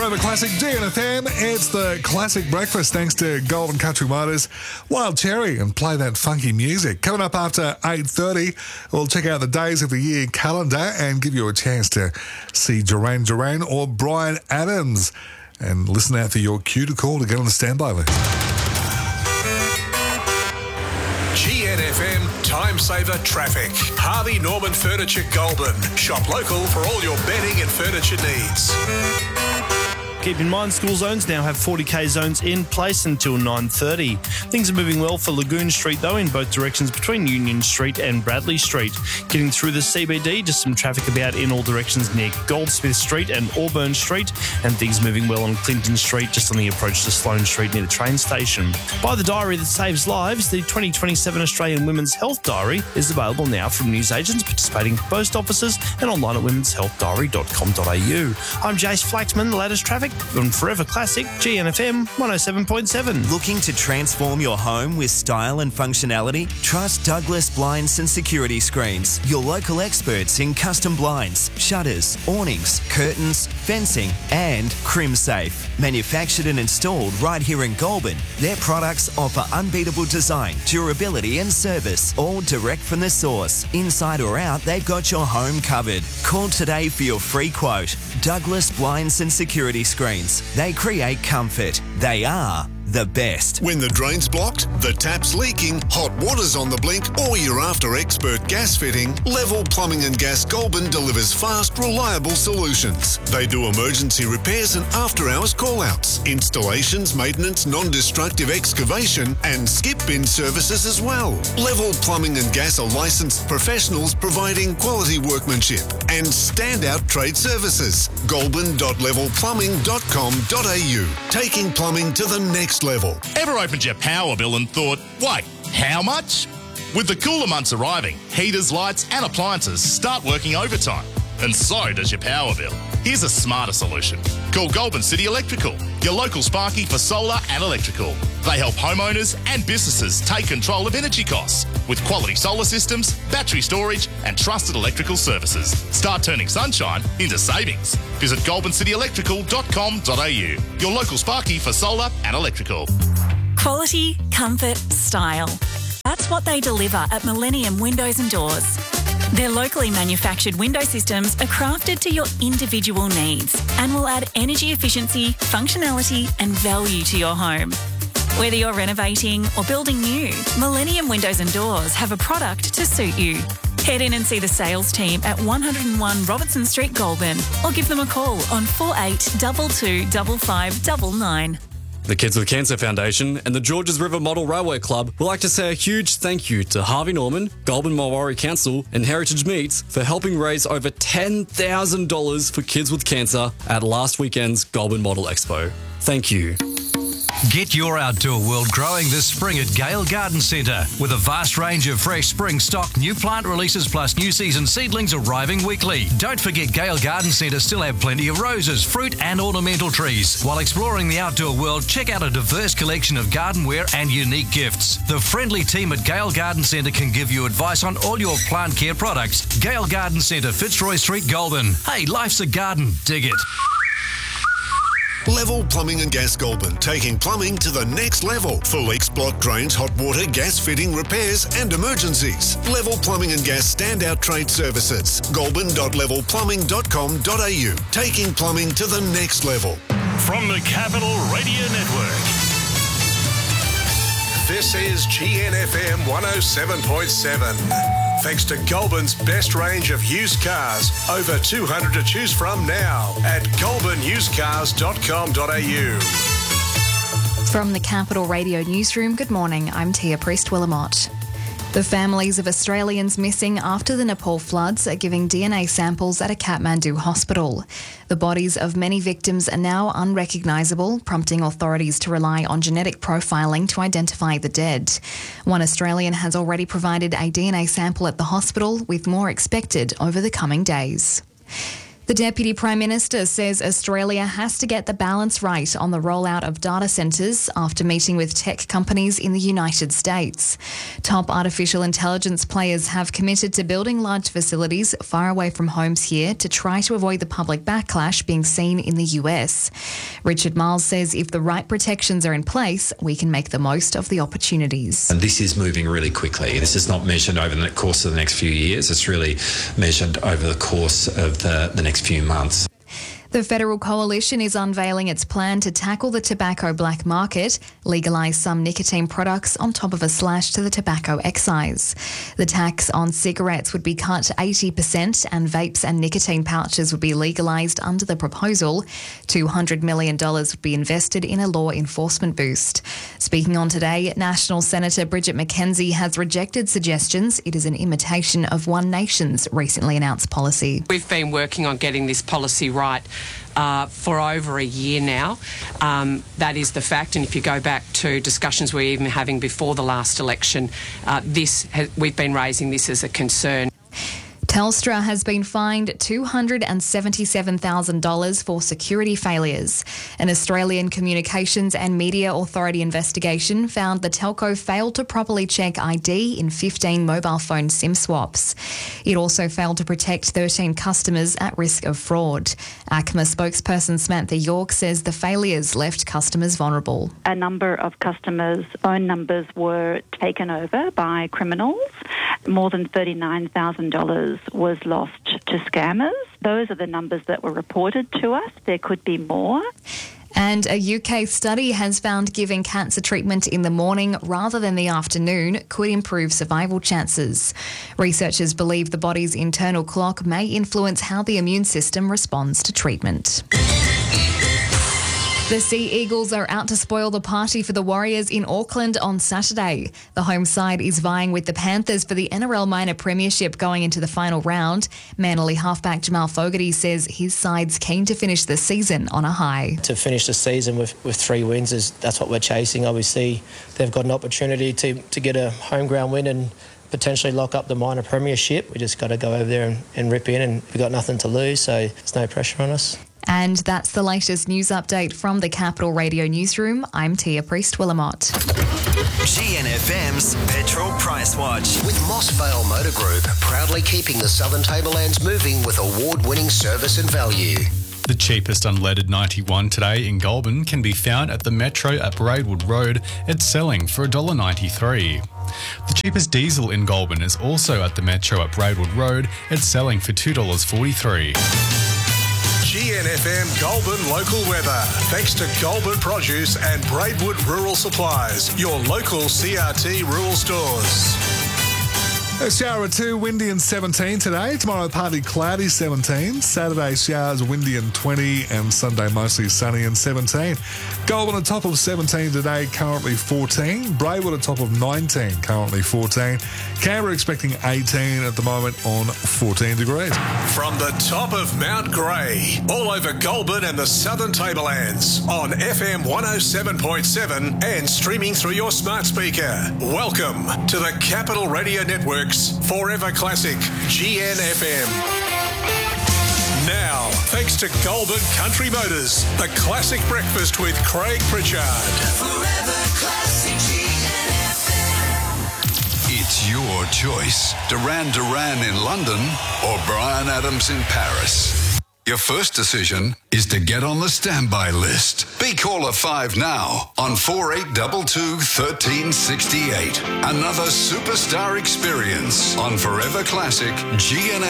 Over Classic GNFM, it's the Classic Breakfast thanks to Golden Country Motors, Wild Cherry, and play that funky music. Coming up after 8:30, we'll check out the Days of the Year calendar and give you a chance to see Duran Duran or Bryan Adams. And listen out for your cue to call to get on the standby list. GNFM Time Saver Traffic. Harvey Norman Furniture Goulburn. Shop local for all your bedding and furniture needs. Keep in mind, school zones now have 40k zones in place until 9:30. Things are moving well for Lagoon Street, though, in both directions between Union Street and Bradley Street. Getting through the CBD, just some traffic about in all directions near Goldsmith Street and Auburn Street, and things moving well on Clinton Street, just on the approach to Sloane Street near the train station. Buy the diary that saves lives. The 2027 Australian Women's Health Diary is available now from newsagents participating post offices and online at womenshealthdiary.com.au. I'm Jace Flaxman, the latest traffic on Forever Classic, GNFM 107.7. Looking to transform your home with style and functionality? Trust Douglas Blinds and Security Screens, your local experts in custom blinds, shutters, awnings, curtains, fencing and CrimSafe. Manufactured and installed right here in Goulburn, their products offer unbeatable design, durability and service, all direct from the source. Inside or out, they've got your home covered. Call today for your free quote. Douglas Blinds and Security Screens. They create comfort. They are the best. When the drain's blocked, the tap's leaking, hot water's on the blink, or you're after expert gas fitting, Level Plumbing and Gas Goulburn delivers fast, reliable solutions. They do emergency repairs and after-hours call-outs, installations, maintenance, non-destructive excavation, and skip bin services as well. Level Plumbing and Gas are licensed professionals providing quality workmanship and standout trade services. Goulburn.levelplumbing.com.au, taking plumbing to the next level. Ever opened your power bill and thought, wait, how much? With the cooler months arriving, heaters, lights and appliances start working overtime. And so does your power bill. Here's a smarter solution. Call Goulburn City Electrical, your local Sparky for solar and electrical. They help homeowners and businesses take control of energy costs with quality solar systems, battery storage and trusted electrical services. Start turning sunshine into savings. Visit goulburncityelectrical.com.au, your local Sparky for solar and electrical. Quality, comfort, style. That's what they deliver at Millennium Windows and Doors. Their locally manufactured window systems are crafted to your individual needs and will add energy efficiency, functionality and value to your home. Whether you're renovating or building new, Millennium Windows and Doors have a product to suit you. Head in and see the sales team at 101 Robertson Street, Goulburn, or give them a call on 4822 5599. The Kids with Cancer Foundation and the Georges River Model Railway Club would like to say a huge thank you to Harvey Norman, Goulburn Mulwaree Council and Heritage Meats for helping raise over $10,000 for kids with cancer at last weekend's Goulburn Model Expo. Thank you. Get your outdoor world growing this spring at Gale Garden Centre with a vast range of fresh spring stock, new plant releases plus new season seedlings arriving weekly. Don't forget Gale Garden Centre still have plenty of roses, fruit and ornamental trees. While exploring the outdoor world, check out a diverse collection of gardenware and unique gifts. The friendly team at Gale Garden Centre can give you advice on all your plant care products. Gale Garden Centre, Fitzroy Street, Goulburn. Hey, life's a garden. Dig it. Level Plumbing and Gas Goulburn, taking plumbing to the next level for leaks, block drains, hot water, gas fitting, repairs and emergencies. Level Plumbing and Gas standout trade services. Goulburn.levelplumbing.com.au, taking plumbing to the next level. From the Capital Radio Network. This is GNFM 107.7. Thanks to Goulburn's best range of used cars. Over 200 to choose from now at goulburnusedcars.com.au. From the Capital Radio Newsroom, good morning. I'm Tia Priest-Willamott. The families of Australians missing after the Nepal floods are giving DNA samples at a Kathmandu hospital. The bodies of many victims are now unrecognisable, prompting authorities to rely on genetic profiling to identify the dead. One Australian has already provided a DNA sample at the hospital, with more expected over the coming days. The Deputy Prime Minister says Australia has to get the balance right on the rollout of data centres after meeting with tech companies in the United States. Top artificial intelligence players have committed to building large facilities far away from homes here to try to avoid the public backlash being seen in the US. Richard Miles says if the right protections are in place, we can make the most of the opportunities. And this is moving really quickly. This is not measured over the course of the next few years. It's really measured over the course of the next few months. The Federal Coalition is unveiling its plan to tackle the tobacco black market, legalise some nicotine products on top of a slash to the tobacco excise. The tax on cigarettes would be cut to 80% and vapes and nicotine pouches would be legalised under the proposal. $200 million would be invested in a law enforcement boost. Speaking on Today, National Senator Bridget McKenzie has rejected suggestions it is an imitation of One Nation's recently announced policy. We've been working on getting this policy right for over a year now. That is the fact, and if you go back to discussions we were even having before the last election, we've been raising this as a concern. Telstra has been fined $277,000 for security failures. An Australian Communications and Media Authority investigation found the telco failed to properly check ID in 15 mobile phone SIM swaps. It also failed to protect 13 customers at risk of fraud. ACMA spokesperson Samantha York says the failures left customers vulnerable. A number of customers' phone numbers were taken over by criminals. More than $39,000 was lost to scammers. Those are the numbers that were reported to us. There could be more. And a UK study has found giving cancer treatment in the morning rather than the afternoon could improve survival chances. Researchers believe the body's internal clock may influence how the immune system responds to treatment. The Sea Eagles are out to spoil the party for the Warriors in Auckland on Saturday. The home side is vying with the Panthers for the NRL Minor Premiership going into the final round. Manly halfback Jamal Fogarty says his side's keen to finish the season on a high. To finish the season with 3 wins, that's what we're chasing. Obviously, they've got an opportunity to get a home ground win and potentially lock up the minor premiership. We just got to go over there and rip in, and we've got nothing to lose, so there's no pressure on us. And that's the latest news update from the Capital Radio Newsroom. I'm Tia Priest-Willamott. GNFM's Petrol Price Watch. With Mossvale Motor Group, proudly keeping the Southern Tablelands moving with award-winning service and value. The cheapest unleaded 91 today in Goulburn can be found at the Metro at Braidwood Road. It's selling for $1.93. The cheapest diesel in Goulburn is also at the Metro at Braidwood Road. It's selling for $2.43. GNFM Goulburn local weather. Thanks to Goulburn Produce and Braidwood Rural Supplies, your local CRT rural stores. A shower or 2, windy and 17 today. Tomorrow, partly cloudy, 17. Saturday, showers, windy and 20. And Sunday, mostly sunny and 17. Goulburn on top of 17 today, currently 14. Braidwood on top of 19, currently 14. Canberra expecting 18 at the moment on 14 degrees. From the top of Mount Grey, all over Goulburn and the Southern Tablelands, on FM 107.7 and streaming through your smart speaker. Welcome to the Capital Radio Network's Forever Classic, GNFM. Now, thanks to Goulburn Country Motors, the classic breakfast with Craig Pritchard. Forever Classic GNFM. It's your choice. Duran Duran in London or Bryan Adams in Paris. Your first decision is to get on the standby list. Be caller 5 now on 4822 1368. Another superstar experience on Forever Classic GNFM.